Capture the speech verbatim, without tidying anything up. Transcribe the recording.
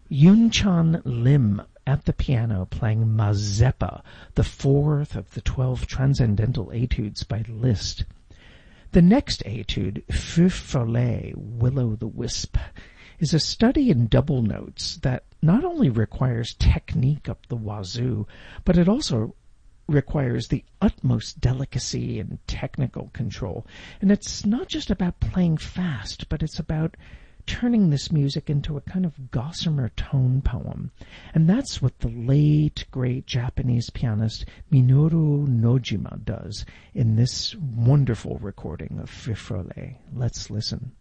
Yunchan Lim at the piano playing Mazeppa, the fourth of the twelve transcendental etudes by Liszt. The next etude, Feu Follet, Will-o'-the-Wisp, is a study in double notes that not only requires technique up the wazoo, but it also requires the utmost delicacy and technical control. And it's not just about playing fast, but it's about turning this music into a kind of gossamer tone poem. And that's what the late, great Japanese pianist Minoru Nojima does in this wonderful recording of Feu Follet. Let's listen.